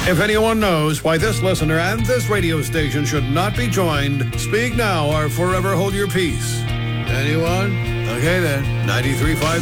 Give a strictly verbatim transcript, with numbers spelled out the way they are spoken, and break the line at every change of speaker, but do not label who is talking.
If anyone knows why this listener and this radio station should not be joined, speak now or forever hold your peace. Anyone? Okay then, ninety-three point five